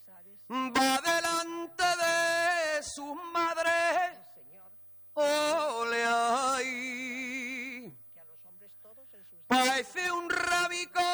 va delante de sus madres, ole ahí, parece un rábico